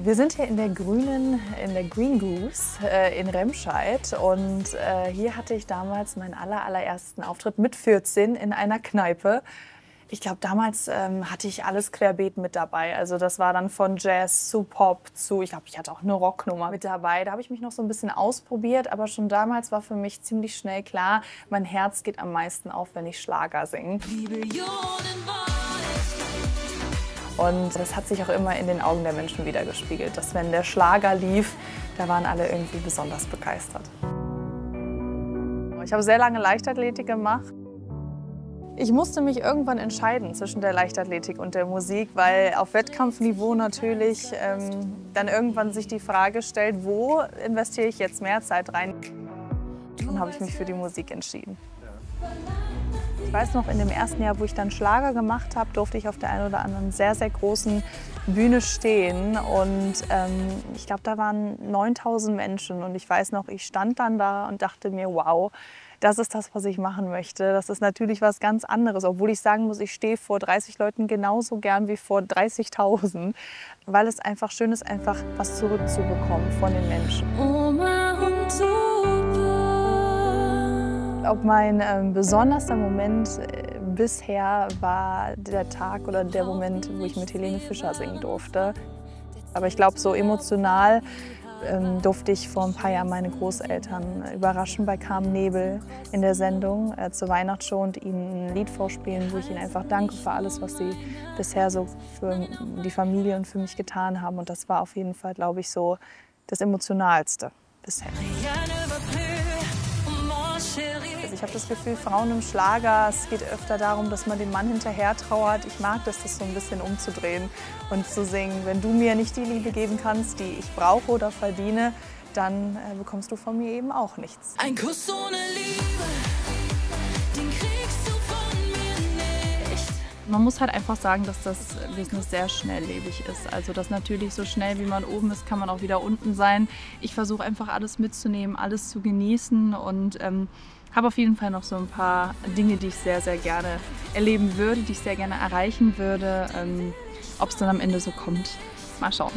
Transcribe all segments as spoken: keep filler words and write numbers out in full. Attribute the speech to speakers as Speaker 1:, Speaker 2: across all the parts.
Speaker 1: Wir sind hier in der Grünen, in der Green Goose äh, in Remscheid und äh, hier hatte ich damals meinen aller, allerersten Auftritt mit vierzehn in einer Kneipe. Ich glaube, damals ähm, hatte ich alles querbeet mit dabei. Also das war dann von Jazz zu Pop zu, ich glaube, ich hatte auch eine Rocknummer mit dabei. Da habe ich mich noch so ein bisschen ausprobiert, aber schon damals war für mich ziemlich schnell klar, mein Herz geht am meisten auf, wenn ich Schlager singe. Und das hat sich auch immer in den Augen der Menschen widergespiegelt, dass wenn der Schlager lief, da waren alle irgendwie besonders begeistert. Ich habe sehr lange Leichtathletik gemacht. Ich musste mich irgendwann entscheiden zwischen der Leichtathletik und der Musik, weil auf Wettkampfniveau natürlich ähm, dann irgendwann sich die Frage stellt, wo investiere ich jetzt mehr Zeit rein? Dann habe ich mich für die Musik entschieden. Ich weiß noch, in dem ersten Jahr, wo ich dann Schlager gemacht habe, durfte ich auf der einen oder anderen sehr, sehr großen Bühne stehen. Und ähm, ich glaube, da waren neuntausend Menschen. Und ich weiß noch, ich stand dann da und dachte mir, wow, das ist das, was ich machen möchte. Das ist natürlich was ganz anderes, obwohl ich sagen muss, ich stehe vor dreißig Leuten genauso gern wie vor dreißigtausend, weil es einfach schön ist, einfach was zurückzubekommen von den Menschen. Ob mein ähm, besonderster Moment äh, bisher war der Tag oder der Moment, wo ich mit Helene Fischer singen durfte. Aber ich glaube, so emotional ähm, durfte ich vor ein paar Jahren meine Großeltern überraschen bei Carmen Nebel in der Sendung äh, zur Weihnachtsshow und ihnen ein Lied vorspielen, wo ich ihnen einfach danke für alles, was sie bisher so für die Familie und für mich getan haben. Und das war auf jeden Fall, glaube ich, so das Emotionalste bisher. Also ich habe das Gefühl, Frauen im Schlager, es geht öfter darum, dass man dem Mann hinterher trauert. Ich mag das, das so ein bisschen umzudrehen und zu singen, wenn du mir nicht die Liebe geben kannst, die ich brauche oder verdiene, dann äh, bekommst du von mir eben auch nichts.
Speaker 2: Ein Kuss ohne Liebe, den kriegst du von mir nicht.
Speaker 3: Man muss halt einfach sagen, dass das Business sehr schnelllebig ist. Also dass natürlich so schnell wie man oben ist, kann man auch wieder unten sein. Ich versuche einfach alles mitzunehmen, alles zu genießen und ähm, habe auf jeden Fall noch so ein paar Dinge, die ich sehr, sehr gerne erleben würde, die ich sehr gerne erreichen würde. Ähm, ob es dann am Ende so kommt, mal schauen.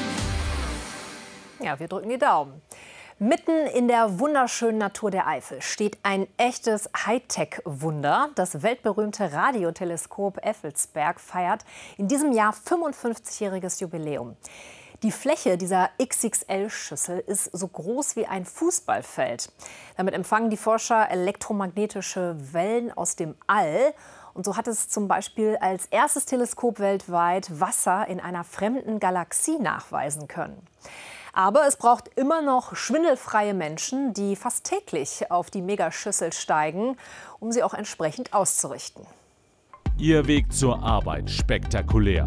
Speaker 4: Ja, wir drücken die Daumen. Mitten in der wunderschönen Natur der Eifel steht ein echtes Hightech-Wunder. Das weltberühmte Radioteleskop Effelsberg feiert in diesem Jahr fünfundfünfzigjähriges Jubiläum. Die Fläche dieser X X L-Schüssel ist so groß wie ein Fußballfeld. Damit empfangen die Forscher elektromagnetische Wellen aus dem All. Und so hat es zum Beispiel als erstes Teleskop weltweit Wasser in einer fremden Galaxie nachweisen können. Aber es braucht immer noch schwindelfreie Menschen, die fast täglich auf die Megaschüssel steigen, um sie auch entsprechend auszurichten.
Speaker 5: Ihr Weg zur Arbeit spektakulär.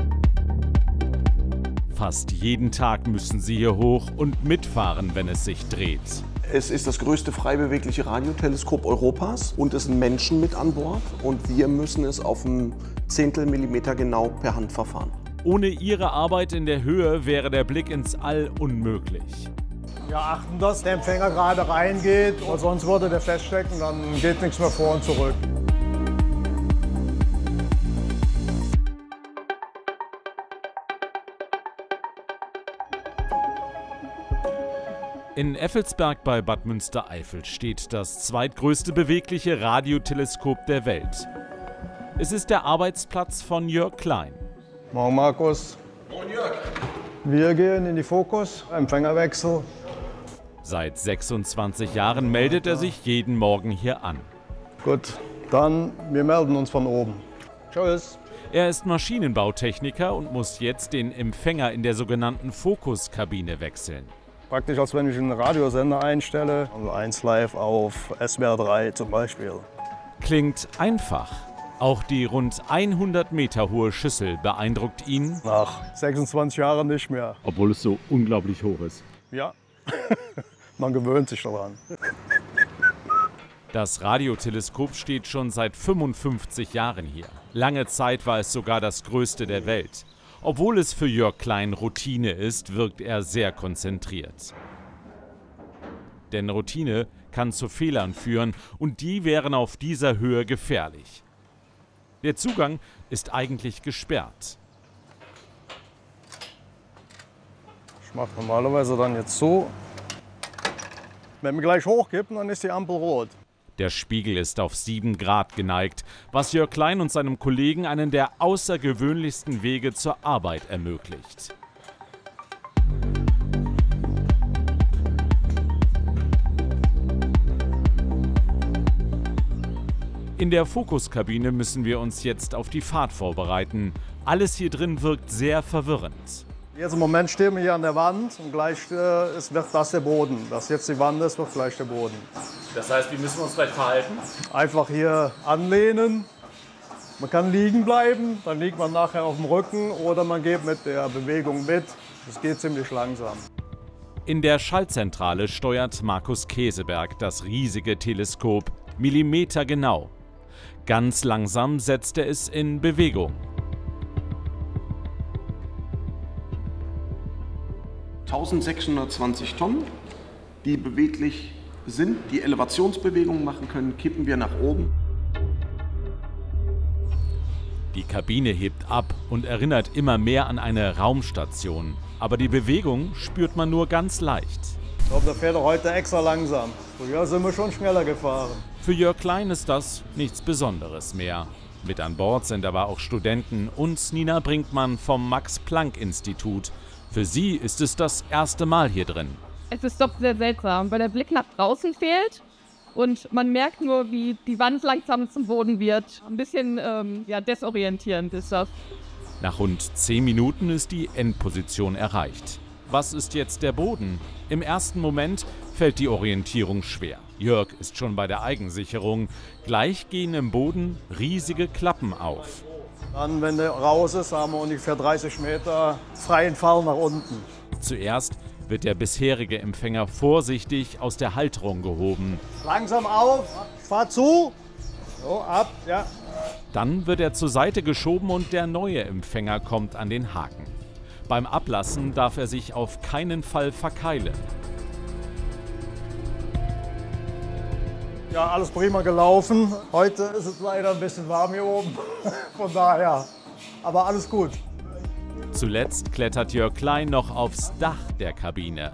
Speaker 5: Fast jeden Tag müssen sie hier hoch und mitfahren, wenn es sich dreht.
Speaker 6: Es ist das größte frei bewegliche Radioteleskop Europas und es sind Menschen mit an Bord. Und wir müssen es auf ein Zehntel Millimeter genau per Hand verfahren.
Speaker 5: Ohne ihre Arbeit in der Höhe wäre der Blick ins All unmöglich.
Speaker 7: Wir achten, dass der Empfänger gerade reingeht, weil sonst würde der feststecken, dann geht nichts mehr vor und zurück.
Speaker 5: In Effelsberg bei Bad Münstereifel steht das zweitgrößte bewegliche Radioteleskop der Welt. Es ist der Arbeitsplatz von Jörg Klein.
Speaker 7: Morgen, Markus.
Speaker 6: Moin, Jörg.
Speaker 7: Wir gehen in die Fokus, Empfängerwechsel.
Speaker 5: Seit sechsundzwanzig Jahren meldet er sich jeden Morgen hier an.
Speaker 7: Gut, dann wir melden uns von oben. Tschüss.
Speaker 5: Er ist Maschinenbautechniker und muss jetzt den Empfänger in der sogenannten Fokuskabine wechseln.
Speaker 7: Praktisch, als wenn ich einen Radiosender einstelle, also eins live auf S W R drei zum Beispiel.
Speaker 5: Klingt einfach. Auch die rund hundert Meter hohe Schüssel beeindruckt ihn.
Speaker 7: Nach sechsundzwanzig Jahren nicht mehr.
Speaker 5: Obwohl es so unglaublich hoch ist.
Speaker 7: Ja, man gewöhnt sich daran.
Speaker 5: Das Radioteleskop steht schon seit fünfundfünfzig Jahren hier. Lange Zeit war es sogar das größte der Welt. Obwohl es für Jörg Klein Routine ist, wirkt er sehr konzentriert. Denn Routine kann zu Fehlern führen und die wären auf dieser Höhe gefährlich. Der Zugang ist eigentlich gesperrt.
Speaker 7: Macht normalerweise dann jetzt so. Wenn wir gleich hochkippen, dann ist die Ampel rot.
Speaker 5: Der Spiegel ist auf sieben Grad geneigt, was Jörg Klein und seinem Kollegen einen der außergewöhnlichsten Wege zur Arbeit ermöglicht. In der Fokuskabine müssen wir uns jetzt auf die Fahrt vorbereiten. Alles hier drin wirkt sehr verwirrend.
Speaker 7: Jetzt im Moment stehen wir hier an der Wand und gleich äh, ist, wird das der Boden. Das jetzt die Wand ist, wird gleich der Boden.
Speaker 5: Das heißt, wie müssen wir uns gleich verhalten?
Speaker 7: Einfach hier anlehnen. Man kann liegen bleiben, dann liegt man nachher auf dem Rücken oder man geht mit der Bewegung mit. Das geht ziemlich langsam.
Speaker 5: In der Schaltzentrale steuert Markus Keseberg das riesige Teleskop millimetergenau. Ganz langsam setzt er es in Bewegung.
Speaker 6: eintausendsechshundertzwanzig Tonnen, die beweglich sind, die Elevationsbewegungen machen können, kippen wir nach oben.
Speaker 5: Die Kabine hebt ab und erinnert immer mehr an eine Raumstation. Aber die Bewegung spürt man nur ganz leicht.
Speaker 7: Ich glaube, der fährt auch heute extra langsam. Früher sind wir schon schneller gefahren.
Speaker 5: Für Jörg Klein ist das nichts Besonderes mehr. Mit an Bord sind aber auch Studenten und Nina Brinkmann vom Max-Planck-Institut. Für sie ist es das erste Mal hier drin.
Speaker 8: Es ist doch sehr seltsam, weil der Blick nach draußen fehlt und man merkt nur, wie die Wand langsam zum Boden wird. Ein bisschen ähm, ja, desorientierend ist das.
Speaker 5: Nach rund zehn Minuten ist die Endposition erreicht. Was ist jetzt der Boden? Im ersten Moment fällt die Orientierung schwer. Jörg ist schon bei der Eigensicherung. Gleich gehen im Boden riesige Klappen auf.
Speaker 7: Dann, wenn der raus ist, haben wir ungefähr dreißig Meter freien Fall nach unten.
Speaker 5: Zuerst wird der bisherige Empfänger vorsichtig aus der Halterung gehoben.
Speaker 7: Langsam auf, fahr zu. So, ab, ja.
Speaker 5: Dann wird er zur Seite geschoben und der neue Empfänger kommt an den Haken. Beim Ablassen darf er sich auf keinen Fall verkeilen.
Speaker 7: Ja, alles prima gelaufen. Heute ist es leider ein bisschen warm hier oben. Von daher, aber alles gut.
Speaker 5: Zuletzt klettert Jörg Klein noch aufs Dach der Kabine.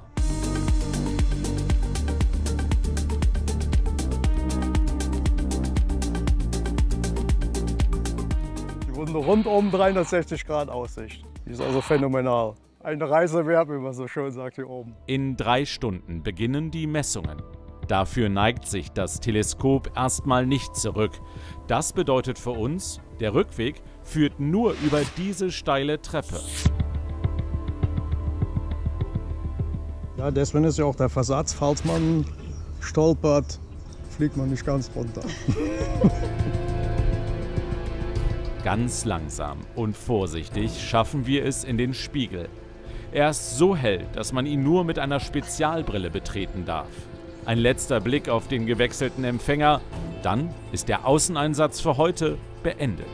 Speaker 7: Die wurden rundum dreihundertsechzig Grad Aussicht. Die ist also phänomenal. Eine Reise wert, wie man so schön sagt hier oben.
Speaker 5: In drei Stunden beginnen die Messungen. Dafür neigt sich das Teleskop erstmal nicht zurück. Das bedeutet für uns, der Rückweg führt nur über diese steile Treppe.
Speaker 7: Ja, deswegen ist ja auch der Versatz, falls man stolpert, fliegt man nicht ganz runter.
Speaker 5: Ganz langsam und vorsichtig schaffen wir es in den Spiegel. Er ist so hell, dass man ihn nur mit einer Spezialbrille betreten darf. Ein letzter Blick auf den gewechselten Empfänger, dann ist der Außeneinsatz für heute beendet.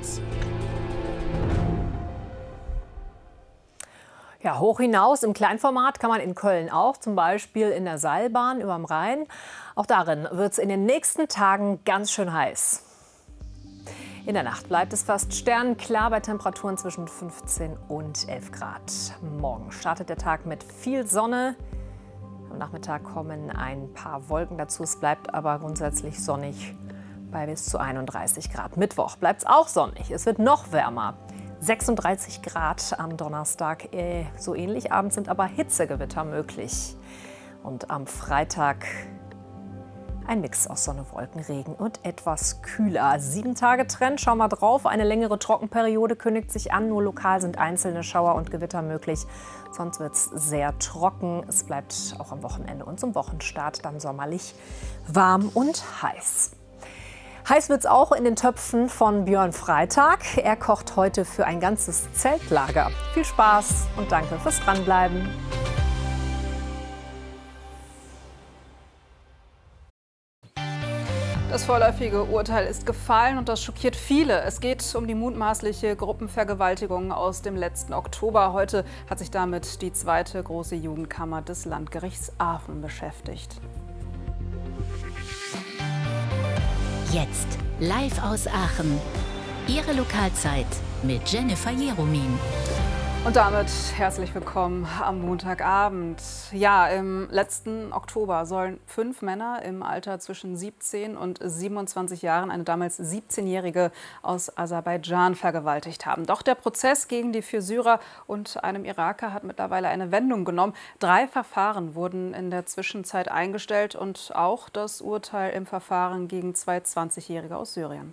Speaker 4: Ja, hoch hinaus im Kleinformat kann man in Köln auch, zum Beispiel in der Seilbahn überm Rhein. Auch darin wird es in den nächsten Tagen ganz schön heiß. In der Nacht bleibt es fast sternklar bei Temperaturen zwischen fünfzehn und elf Grad. Morgen startet der Tag mit viel Sonne. Am Nachmittag kommen ein paar Wolken dazu. Es bleibt aber grundsätzlich sonnig bei bis zu einunddreißig Grad. Mittwoch bleibt es auch sonnig. Es wird noch wärmer. sechsunddreißig Grad am Donnerstag. Äh, so ähnlich. Abends sind aber Hitzegewitter möglich. Und am Freitag ein Mix aus Sonne, Wolken, Regen und etwas kühler. Sieben Tage Trend, schau mal drauf. Eine längere Trockenperiode kündigt sich an. Nur lokal sind einzelne Schauer und Gewitter möglich. Sonst wird es sehr trocken. Es bleibt auch am Wochenende und zum Wochenstart dann sommerlich warm und heiß. Heiß wird es auch in den Töpfen von Björn Freitag. Er kocht heute für ein ganzes Zeltlager. Viel Spaß und danke fürs Dranbleiben.
Speaker 9: Das vorläufige Urteil ist gefallen und das schockiert viele. Es geht um die mutmaßliche Gruppenvergewaltigung aus dem letzten Oktober. Heute hat sich damit die zweite große Jugendkammer des Landgerichts Aachen beschäftigt.
Speaker 10: Jetzt live aus Aachen. Ihre Lokalzeit mit Jennifer Jeromin.
Speaker 9: Und damit herzlich willkommen am Montagabend. Ja, im letzten Oktober sollen fünf Männer im Alter zwischen siebzehn und siebenundzwanzig Jahren eine damals siebzehnjährige aus Aserbaidschan vergewaltigt haben. Doch der Prozess gegen die vier Syrer und einem Iraker hat mittlerweile eine Wendung genommen. Drei Verfahren wurden in der Zwischenzeit eingestellt und auch das Urteil im Verfahren gegen zwei zwanzigjährige aus Syrien.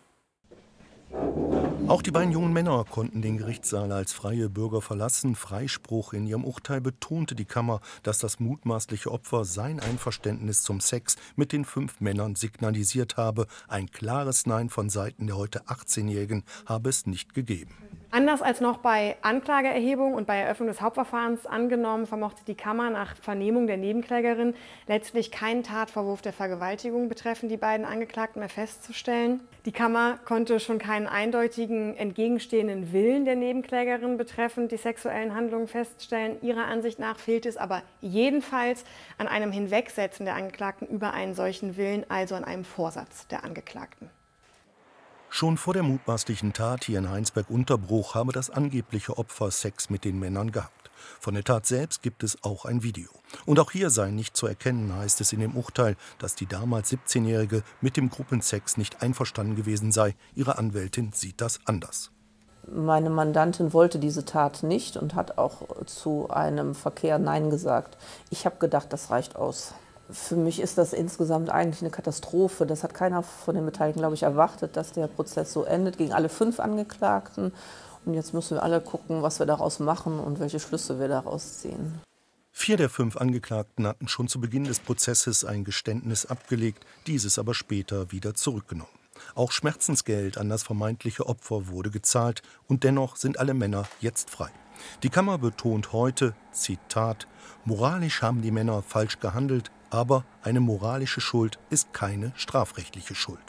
Speaker 11: Auch die beiden jungen Männer konnten den Gerichtssaal als freie Bürger verlassen. Freispruch in ihrem Urteil betonte die Kammer, dass das mutmaßliche Opfer sein Einverständnis zum Sex mit den fünf Männern signalisiert habe. Ein klares Nein von Seiten der heute achtzehnjährigen habe es nicht gegeben.
Speaker 12: Anders als noch bei Anklageerhebung und bei Eröffnung des Hauptverfahrens angenommen, vermochte die Kammer nach Vernehmung der Nebenklägerin letztlich keinen Tatvorwurf der Vergewaltigung betreffend die beiden Angeklagten mehr festzustellen. Die Kammer konnte schon keinen eindeutigen entgegenstehenden Willen der Nebenklägerin betreffend die sexuellen Handlungen feststellen. Ihrer Ansicht nach fehlt es aber jedenfalls an einem Hinwegsetzen der Angeklagten über einen solchen Willen, also an einem Vorsatz der Angeklagten.
Speaker 11: Schon vor der mutmaßlichen Tat hier in Heinsberg-Unterbruch habe das angebliche Opfer Sex mit den Männern gehabt. Von der Tat selbst gibt es auch ein Video. Und auch hier sei nicht zu erkennen, heißt es in dem Urteil, dass die damals siebzehnjährige mit dem Gruppensex nicht einverstanden gewesen sei. Ihre Anwältin sieht das anders.
Speaker 13: Meine Mandantin wollte diese Tat nicht und hat auch zu einem Verkehr Nein gesagt. Ich habe gedacht, das reicht aus. Für mich ist das insgesamt eigentlich eine Katastrophe. Das hat keiner von den Beteiligten, glaube ich, erwartet, dass der Prozess so endet gegen alle fünf Angeklagten. Und jetzt müssen wir alle gucken, was wir daraus machen und welche Schlüsse wir daraus ziehen.
Speaker 11: Vier der fünf Angeklagten hatten schon zu Beginn des Prozesses ein Geständnis abgelegt, dieses aber später wieder zurückgenommen. Auch Schmerzensgeld an das vermeintliche Opfer wurde gezahlt und dennoch sind alle Männer jetzt frei. Die Kammer betont heute, Zitat, moralisch haben die Männer falsch gehandelt, aber eine moralische Schuld ist keine strafrechtliche Schuld.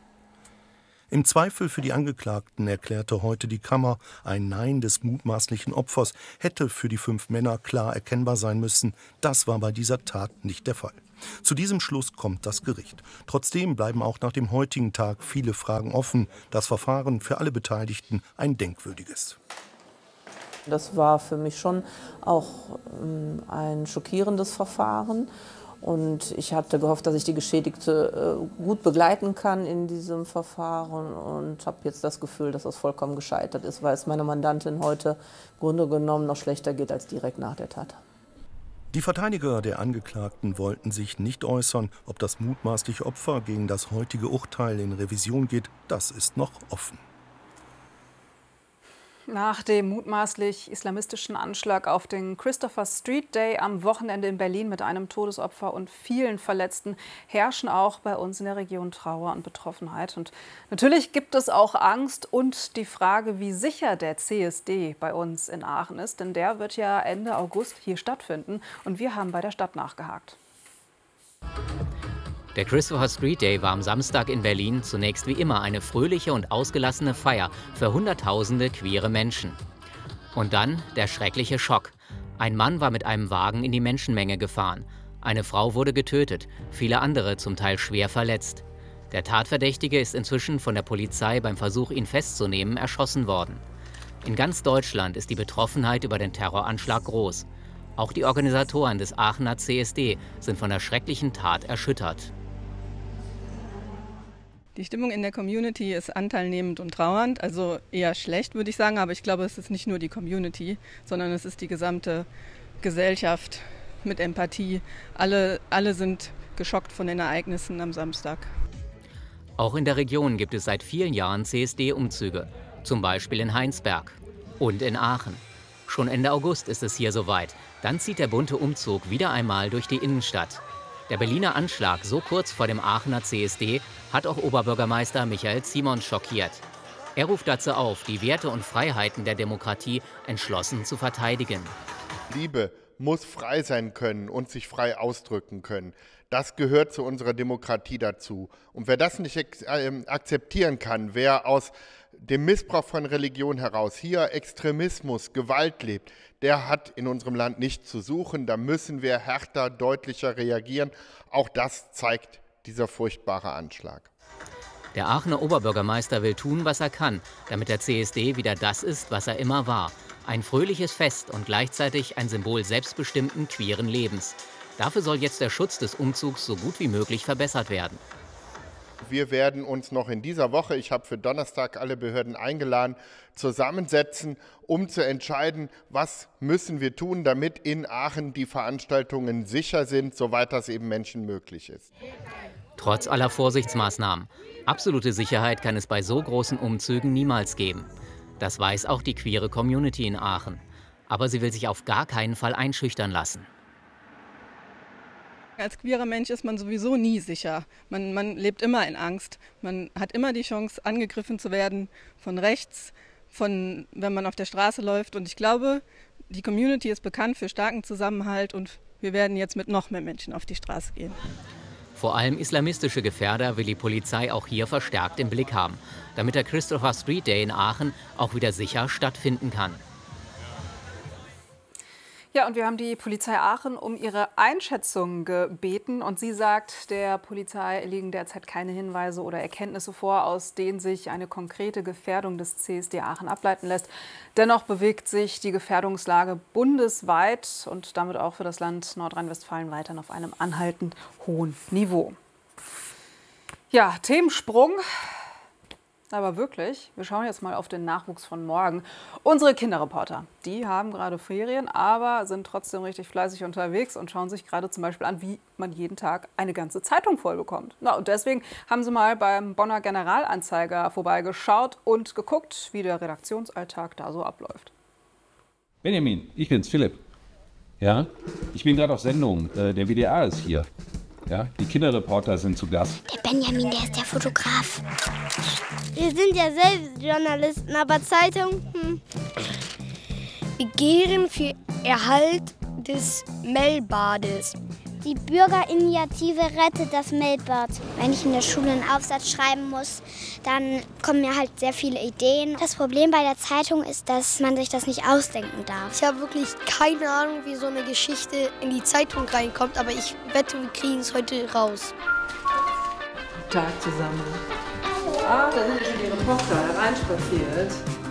Speaker 11: Im Zweifel für die Angeklagten erklärte heute die Kammer, ein Nein des mutmaßlichen Opfers hätte für die fünf Männer klar erkennbar sein müssen. Das war bei dieser Tat nicht der Fall. Zu diesem Schluss kommt das Gericht. Trotzdem bleiben auch nach dem heutigen Tag viele Fragen offen. Das Verfahren für alle Beteiligten ein denkwürdiges.
Speaker 13: Das war für mich schon auch ähm, ein schockierendes Verfahren. Und ich hatte gehofft, dass ich die Geschädigte äh, gut begleiten kann in diesem Verfahren und habe jetzt das Gefühl, dass das vollkommen gescheitert ist, weil es meiner Mandantin heute im Grunde genommen noch schlechter geht als direkt nach der Tat.
Speaker 11: Die Verteidiger der Angeklagten wollten sich nicht äußern, ob das mutmaßliche Opfer gegen das heutige Urteil in Revision geht, das ist noch offen.
Speaker 9: Nach dem mutmaßlich islamistischen Anschlag auf den Christopher Street Day am Wochenende in Berlin mit einem Todesopfer und vielen Verletzten herrschen auch bei uns in der Region Trauer und Betroffenheit. Und natürlich gibt es auch Angst und die Frage, wie sicher der C S D bei uns in Aachen ist. Denn der wird ja Ende August hier stattfinden und wir haben bei der Stadt nachgehakt.
Speaker 14: Der Christopher Street Day war am Samstag in Berlin zunächst wie immer eine fröhliche und ausgelassene Feier für Hunderttausende queere Menschen. Und dann der schreckliche Schock. Ein Mann war mit einem Wagen in die Menschenmenge gefahren. Eine Frau wurde getötet, viele andere zum Teil schwer verletzt. Der Tatverdächtige ist inzwischen von der Polizei beim Versuch, ihn festzunehmen, erschossen worden. In ganz Deutschland ist die Betroffenheit über den Terroranschlag groß. Auch die Organisatoren des Aachener C S D sind von der schrecklichen Tat erschüttert.
Speaker 15: Die Stimmung in der Community ist anteilnehmend und trauernd, also eher schlecht, würde ich sagen. Aber ich glaube, es ist nicht nur die Community, sondern es ist die gesamte Gesellschaft mit Empathie. Alle, alle sind geschockt von den Ereignissen am Samstag.
Speaker 14: Auch in der Region gibt es seit vielen Jahren C S D-Umzüge, zum Beispiel in Heinsberg und in Aachen. Schon Ende August ist es hier soweit. Dann zieht der bunte Umzug wieder einmal durch die Innenstadt. Der Berliner Anschlag so kurz vor dem Aachener C S D hat auch Oberbürgermeister Michael Simons schockiert. Er ruft dazu auf, die Werte und Freiheiten der Demokratie entschlossen zu verteidigen.
Speaker 16: Liebe muss frei sein können und sich frei ausdrücken können. Das gehört zu unserer Demokratie dazu. Und wer das nicht akzeptieren kann, wer aus dem Missbrauch von Religion heraus hier Extremismus, Gewalt lebt, der hat in unserem Land nichts zu suchen. Da müssen wir härter, deutlicher reagieren. Auch das zeigt dieser furchtbare Anschlag.
Speaker 14: Der Aachener Oberbürgermeister will tun, was er kann, damit der C S D wieder das ist, was er immer war. Ein fröhliches Fest und gleichzeitig ein Symbol selbstbestimmten queeren Lebens. Dafür soll jetzt der Schutz des Umzugs so gut wie möglich verbessert werden.
Speaker 16: Wir werden uns noch in dieser Woche, ich habe für Donnerstag alle Behörden eingeladen, zusammensetzen, um zu entscheiden, was müssen wir tun, damit in Aachen die Veranstaltungen sicher sind, soweit das eben Menschen möglich ist.
Speaker 14: Trotz aller Vorsichtsmaßnahmen. Absolute Sicherheit kann es bei so großen Umzügen niemals geben. Das weiß auch die queere Community in Aachen. Aber sie will sich auf gar keinen Fall einschüchtern lassen.
Speaker 15: Als queerer Mensch ist man sowieso nie sicher. Man, man lebt immer in Angst. Man hat immer die Chance, angegriffen zu werden von rechts, von, wenn man auf der Straße läuft. Und ich glaube, die Community ist bekannt für starken Zusammenhalt und wir werden jetzt mit noch mehr Menschen auf die Straße gehen.
Speaker 14: Vor allem islamistische Gefährder will die Polizei auch hier verstärkt im Blick haben, damit der Christopher Street Day in Aachen auch wieder sicher stattfinden kann.
Speaker 9: Ja, und wir haben die Polizei Aachen um ihre Einschätzung gebeten. Und sie sagt, der Polizei liegen derzeit keine Hinweise oder Erkenntnisse vor, aus denen sich eine konkrete Gefährdung des C S D Aachen ableiten lässt. Dennoch bewegt sich die Gefährdungslage bundesweit und damit auch für das Land Nordrhein-Westfalen weiterhin auf einem anhaltend hohen Niveau. Ja, Themensprung. Aber wirklich, wir schauen jetzt mal auf den Nachwuchs von morgen. Unsere Kinderreporter, die haben gerade Ferien, aber sind trotzdem richtig fleißig unterwegs und schauen sich gerade zum Beispiel an, wie man jeden Tag eine ganze Zeitung voll bekommt. Na, und deswegen haben sie mal beim Bonner Generalanzeiger vorbeigeschaut und geguckt, wie der Redaktionsalltag da so abläuft.
Speaker 17: Benjamin, ich bin's, Philipp. Ja, ich bin gerade auf Sendung. Äh, der W D R ist hier. Ja, die Kinderreporter sind zu Gast.
Speaker 18: Der Benjamin, der ist der Fotograf. Wir sind ja selbst Journalisten, aber Zeitung, hm. Begehren für Erhalt des Mellbades. Die Bürgerinitiative rettet das Mellbad. Wenn ich in der Schule einen Aufsatz schreiben muss, dann kommen mir halt sehr viele Ideen. Das Problem bei der Zeitung ist, dass man sich das nicht ausdenken darf.
Speaker 19: Ich habe wirklich keine Ahnung, wie so eine Geschichte in die Zeitung reinkommt, aber ich wette, wir kriegen es heute raus.
Speaker 20: Guten Tag zusammen. Ah, da sind schon die Reporter hereinspaziert.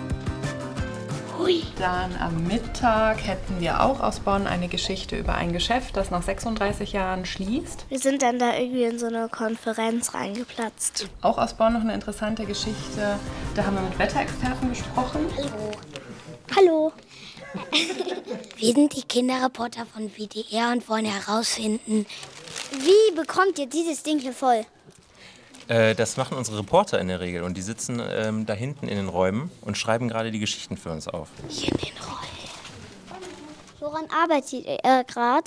Speaker 19: Hui.
Speaker 21: Dann am Mittag hätten wir auch aus Bonn eine Geschichte über ein Geschäft, das nach sechsunddreißig Jahren schließt.
Speaker 18: Wir sind dann da irgendwie in so eine Konferenz reingeplatzt.
Speaker 21: Auch aus Bonn noch eine interessante Geschichte. Da haben wir mit Wetterexperten gesprochen.
Speaker 18: Hallo. Hallo. Wir sind die Kinderreporter von W D R und wollen herausfinden, wie bekommt ihr dieses Ding hier voll?
Speaker 22: Äh, das machen unsere Reporter in der Regel und die sitzen ähm, da hinten in den Räumen und schreiben gerade die Geschichten für uns auf.
Speaker 18: Hier in den Räumen. Woran arbeitet ihr äh, gerade?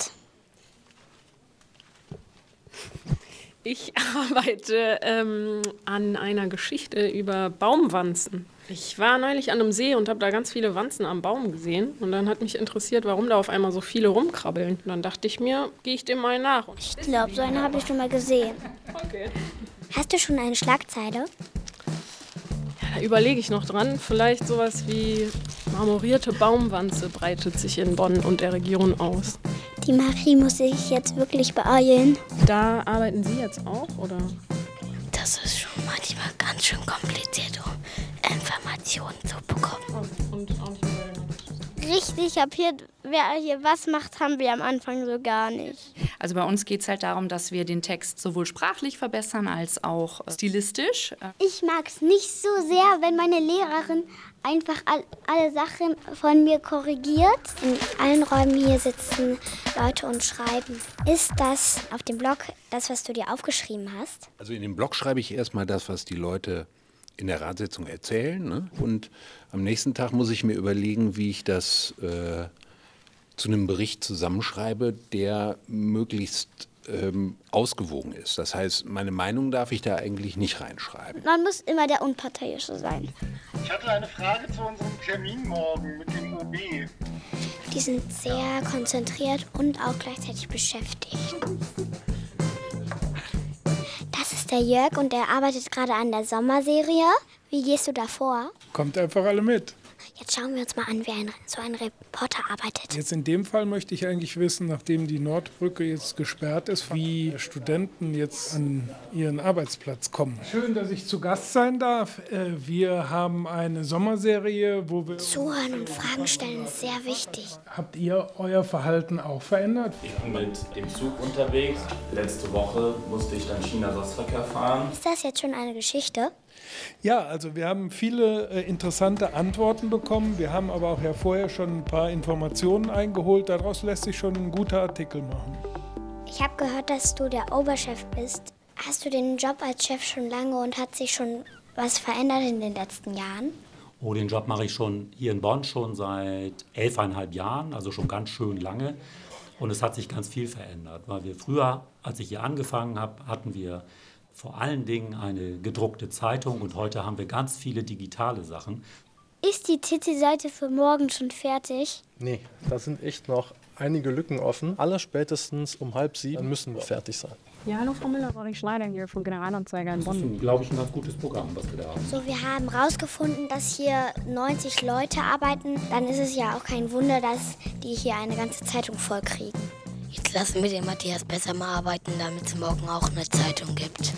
Speaker 23: Ich arbeite ähm, an einer Geschichte über Baumwanzen. Ich war neulich an einem See und habe da ganz viele Wanzen am Baum gesehen. Und dann hat mich interessiert, warum da auf einmal so viele rumkrabbeln. Und dann dachte ich mir, gehe ich dem mal nach.
Speaker 18: Ich glaube, so eine habe ich schon mal gesehen.
Speaker 23: Okay.
Speaker 18: Hast du schon eine Schlagzeile?
Speaker 23: Ja, da überlege ich noch dran. Vielleicht sowas wie marmorierte Baumwanze breitet sich in Bonn und der Region aus.
Speaker 18: Die Marie muss sich jetzt wirklich beeilen.
Speaker 23: Da arbeiten Sie jetzt auch, oder?
Speaker 18: Das ist schon manchmal ganz schön kompliziert, um Informationen zu bekommen.
Speaker 23: Und auch nicht mehr.
Speaker 18: Richtig, ab hier, wer hier was macht, haben wir am Anfang so gar nicht.
Speaker 24: Also bei uns geht es halt darum, dass wir den Text sowohl sprachlich verbessern als auch stilistisch.
Speaker 18: Ich mag es nicht so sehr, wenn meine Lehrerin einfach all, alle Sachen von mir korrigiert. In allen Räumen hier sitzen Leute und schreiben. Ist das auf dem Blog das, was du dir aufgeschrieben hast?
Speaker 25: Also in dem Blog schreibe ich erstmal das, was die Leute in der Ratssitzung erzählen. Ne? Und am nächsten Tag muss ich mir überlegen, wie ich das äh, zu einem Bericht zusammenschreibe, der möglichst ähm, ausgewogen ist. Das heißt, meine Meinung darf ich da eigentlich nicht reinschreiben.
Speaker 18: Man muss immer der Unparteiische sein.
Speaker 26: Ich hatte eine Frage zu unserem Termin morgen mit dem O B.
Speaker 18: Die sind sehr konzentriert und auch gleichzeitig beschäftigt. Das ist der Jörg und der arbeitet gerade an der Sommerserie. Wie gehst du da vor?
Speaker 27: Kommt einfach alle mit.
Speaker 18: Jetzt schauen wir uns mal an, wie ein, so ein Reporter arbeitet.
Speaker 1: Jetzt in dem Fall möchte ich eigentlich wissen, nachdem die Nordbrücke jetzt gesperrt ist, wie Studenten jetzt an ihren Arbeitsplatz kommen. Schön, dass ich zu Gast sein darf. Wir haben eine Sommerserie, wo wir...
Speaker 18: Zuhören und Fragen stellen ist sehr wichtig.
Speaker 1: Habt ihr euer Verhalten auch verändert?
Speaker 2: Ich bin mit dem Zug unterwegs. Letzte Woche musste ich dann China-Ersatzverkehr fahren.
Speaker 18: Ist das jetzt schon eine Geschichte?
Speaker 1: Ja, also wir haben viele äh, interessante Antworten bekommen. Wir haben aber auch ja vorher schon ein paar Informationen eingeholt. Daraus lässt sich schon ein guter Artikel machen.
Speaker 18: Ich habe gehört, dass du der Oberchef bist. Hast du den Job als Chef schon lange und hat sich schon was verändert in den letzten Jahren?
Speaker 3: Oh, den Job mache ich schon hier in Bonn schon seit elfeinhalb Jahren, also schon ganz schön lange. Und es hat sich ganz viel verändert, weil wir früher, als ich hier angefangen habe, hatten wir vor allen Dingen eine gedruckte Zeitung und heute haben wir ganz viele digitale Sachen.
Speaker 18: Ist die Titelseite für morgen schon fertig?
Speaker 6: Nee, da sind echt noch einige Lücken offen. Allerspätestens um halb sieben müssen wir fertig sein.
Speaker 7: Ja, hallo Frau Müller, Roderick Schneider hier von Generalanzeiger in Bonn.
Speaker 3: Das ist, glaube ich, ein ganz gutes Programm, was wir da haben.
Speaker 18: So, wir haben herausgefunden, dass hier neunzig Leute arbeiten. Dann ist es ja auch kein Wunder, dass die hier eine ganze Zeitung voll kriegen.
Speaker 19: Jetzt lassen wir den Matthias besser mal arbeiten, damit es morgen auch eine Zeitung gibt.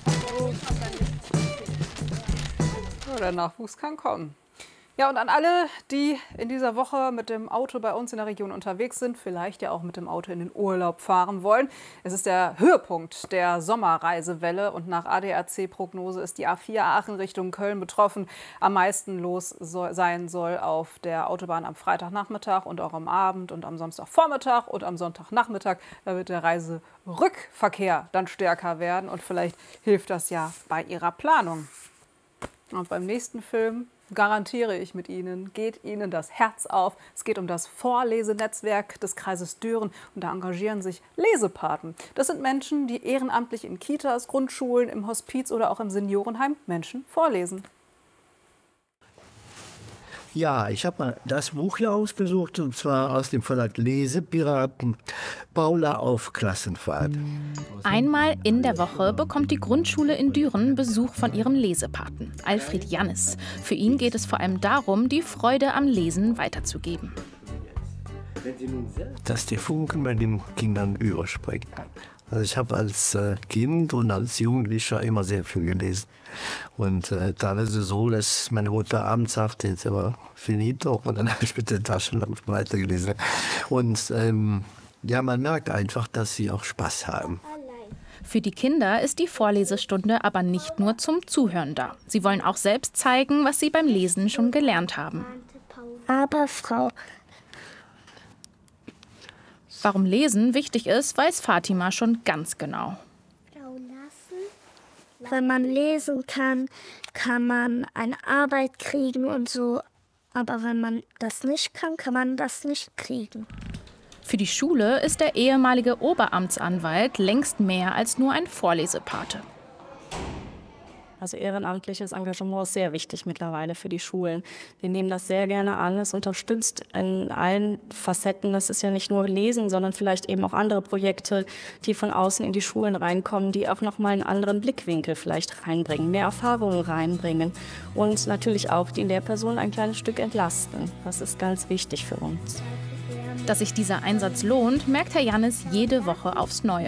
Speaker 9: Ja, der Nachwuchs kann kommen. Ja, und an alle, die in dieser Woche mit dem Auto bei uns in der Region unterwegs sind, vielleicht ja auch mit dem Auto in den Urlaub fahren wollen. Es ist der Höhepunkt der Sommerreisewelle und nach A D A C-Prognose ist die A vier Aachen Richtung Köln betroffen. Am meisten los soll, sein soll auf der Autobahn am Freitagnachmittag und auch am Abend und am Samstagvormittag und am Sonntagnachmittag. Da wird der Reiserückverkehr dann stärker werden und vielleicht hilft das ja bei Ihrer Planung. Und beim nächsten Film garantiere ich mit Ihnen, geht Ihnen das Herz auf. Es geht um das Vorlesenetzwerk des Kreises Düren und da engagieren sich Lesepaten. Das sind Menschen, die ehrenamtlich in Kitas, Grundschulen, im Hospiz oder auch im Seniorenheim Menschen vorlesen.
Speaker 8: Ja, ich habe mal das Buch hier ausgesucht, und zwar aus dem Verlag Lesepiraten, Paula auf Klassenfahrt.
Speaker 27: Einmal in der Woche bekommt die Grundschule in Düren Besuch von ihrem Lesepaten, Alfred Jannis. Für ihn geht es vor allem darum, die Freude am Lesen weiterzugeben.
Speaker 8: Dass der Funken bei den Kindern überspringt. Also ich habe als äh, Kind und als Jugendlicher immer sehr viel gelesen. Und äh, teilweise so, dass meine Mutter abends sagte, jetzt aber finito. Und dann habe ich mit der Taschenlampe weitergelesen. Und ähm, ja, man merkt einfach, dass sie auch Spaß haben.
Speaker 27: Für die Kinder ist die Vorlesestunde aber nicht nur zum Zuhören da. Sie wollen auch selbst zeigen, was sie beim Lesen schon gelernt haben.
Speaker 18: Aber Frau...
Speaker 27: Warum Lesen wichtig ist, weiß Fatima schon ganz genau.
Speaker 18: Wenn man lesen kann, kann man eine Arbeit kriegen und so. Aber wenn man das nicht kann, kann man das nicht kriegen.
Speaker 27: Für die Schule ist der ehemalige Oberamtsanwalt längst mehr als nur ein Vorlesepate.
Speaker 7: Also ehrenamtliches Engagement ist sehr wichtig mittlerweile für die Schulen. Wir nehmen das sehr gerne an. Es unterstützt in allen Facetten. Das ist ja nicht nur Lesen, sondern vielleicht eben auch andere Projekte, die von außen in die Schulen reinkommen, die auch noch mal einen anderen Blickwinkel vielleicht reinbringen, mehr Erfahrungen reinbringen und natürlich auch die Lehrpersonen ein kleines Stück entlasten. Das ist ganz wichtig für uns.
Speaker 27: Dass sich dieser Einsatz lohnt, merkt Herr Jannis jede Woche aufs Neue.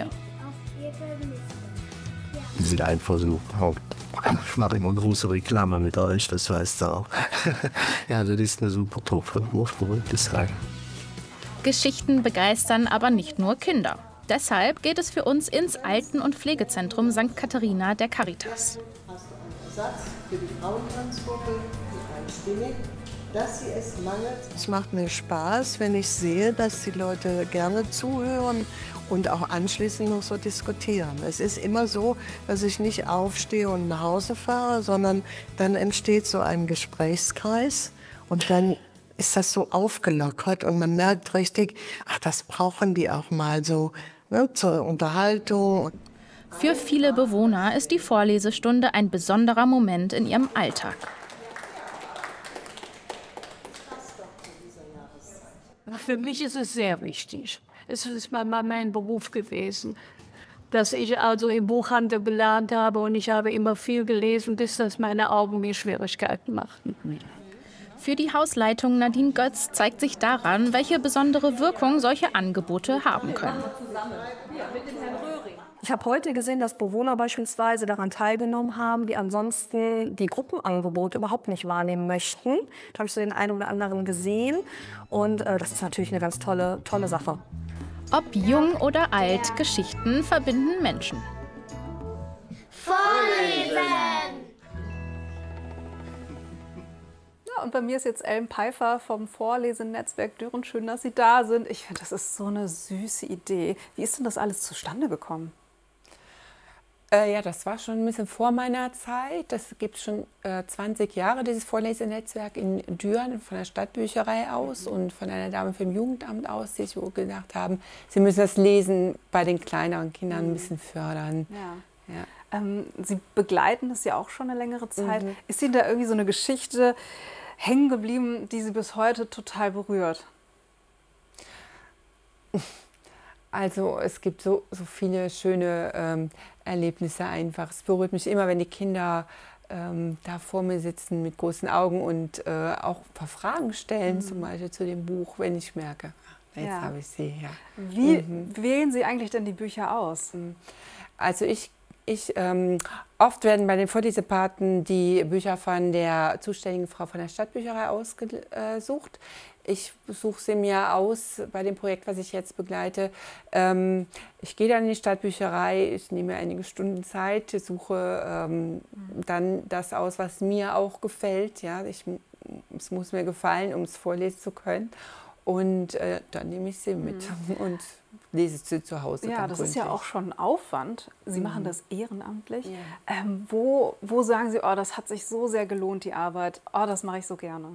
Speaker 8: Sie sind einfach so, ich mache immer große Reklame mit euch, das weißt du auch. Ja, das ist eine super Truppe, muss man wirklich sagen.
Speaker 27: Geschichten begeistern aber nicht nur Kinder. Deshalb geht es für uns ins Alten- und Pflegezentrum Sankt Katharina der Caritas.
Speaker 28: Hast du einen Ersatz für die Frauentanzgruppe, die einstimmig, dass sie es mangelt?
Speaker 29: Es macht mir Spaß, wenn ich sehe, dass die Leute gerne zuhören und auch anschließend noch so diskutieren. Es ist immer so, dass ich nicht aufstehe und nach Hause fahre, sondern dann entsteht so ein Gesprächskreis und dann ist das so aufgelockert und man merkt richtig, ach, das brauchen die auch mal so, ne, zur Unterhaltung.
Speaker 27: Für viele Bewohner ist die Vorlesestunde ein besonderer Moment in ihrem Alltag.
Speaker 30: Für mich ist es sehr wichtig. Es ist mal mein Beruf gewesen, dass ich also im Buchhandel gelernt habe und ich habe immer viel gelesen, bis das meine Augen mir Schwierigkeiten machten.
Speaker 27: Für die Hausleitung Nadine Götz zeigt sich daran, welche besondere Wirkung solche Angebote haben können.
Speaker 4: Ich habe heute gesehen, dass Bewohner beispielsweise daran teilgenommen haben, die ansonsten die Gruppenangebote überhaupt nicht wahrnehmen möchten. Da habe ich so den einen oder anderen gesehen und äh, das ist natürlich eine ganz tolle, tolle Sache.
Speaker 27: Ob jung oder alt, Geschichten verbinden Menschen.
Speaker 18: Vorlesen!
Speaker 9: Ja, und bei mir ist jetzt Ellen Peifer vom Vorlesenetzwerk Düren. Schön, dass Sie da sind. Ich finde, das ist so eine süße Idee. Wie ist denn das alles zustande gekommen?
Speaker 5: Äh, ja, das war schon ein bisschen vor meiner Zeit. Das gibt schon äh, zwanzig Jahre, dieses Vorlesenetzwerk in Düren, von der Stadtbücherei aus mhm. und von einer Dame vom Jugendamt aus, die sich gedacht haben, sie müssen das Lesen bei den kleineren Kindern mhm. ein bisschen fördern.
Speaker 9: Ja. Ja. Ähm, Sie begleiten das ja auch schon eine längere Zeit. Mhm. Ist Ihnen da irgendwie so eine Geschichte hängen geblieben, die Sie bis heute total berührt?
Speaker 5: Also es gibt so, so viele schöne ähm, Erlebnisse einfach. Es berührt mich immer, wenn die Kinder ähm, da vor mir sitzen mit großen Augen und äh, auch ein paar Fragen stellen, mhm. zum Beispiel zu dem Buch, wenn ich merke, jetzt ja. habe ich sie. Ja.
Speaker 9: Wie
Speaker 5: mhm.
Speaker 9: wählen Sie eigentlich denn die Bücher aus?
Speaker 5: Also ich Ich, ähm, oft werden bei den Vorlesepaten die Bücher von der zuständigen Frau von der Stadtbücherei ausgesucht. Ich suche sie mir aus bei dem Projekt, was ich jetzt begleite. Ähm, ich gehe dann in die Stadtbücherei, ich nehme mir einige Stunden Zeit, suche ähm, dann das aus, was mir auch gefällt. Ja, ich, es muss mir gefallen, um es vorlesen zu können. Und äh, dann nehme ich sie mit mhm. und lese sie zu Hause.
Speaker 9: Ja,
Speaker 5: dann
Speaker 9: das
Speaker 5: gründlich.
Speaker 9: ist ja auch schon ein Aufwand. Sie mhm. machen das ehrenamtlich.
Speaker 5: Ja.
Speaker 9: Ähm, wo, wo sagen Sie, oh, das hat sich so sehr gelohnt, die Arbeit. Oh, das mache ich so gerne.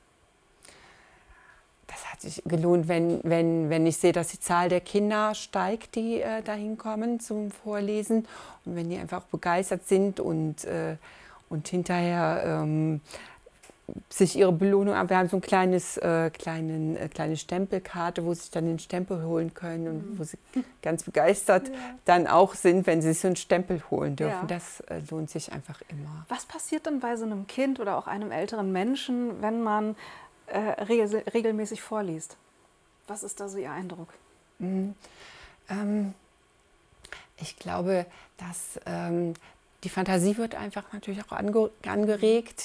Speaker 5: Das hat sich gelohnt, wenn, wenn, wenn ich sehe, dass die Zahl der Kinder steigt, die äh, dahin kommen zum Vorlesen. Und wenn die einfach begeistert sind und, äh, und hinterher ähm, sich ihre Belohnung an. Wir haben so ein kleines, äh, kleinen, äh, kleine Stempelkarte, wo sie sich dann den Stempel holen können und mhm. wo sie ganz begeistert ja. dann auch sind, wenn sie sich so einen Stempel holen dürfen. Ja. Das äh, lohnt sich einfach immer.
Speaker 9: Was passiert dann bei so einem Kind oder auch einem älteren Menschen, wenn man äh, regel regelmäßig vorliest? Was ist da so Ihr Eindruck?
Speaker 5: Mhm. Ähm, ich glaube, dass ähm, die Fantasie wird einfach natürlich auch ange angeregt.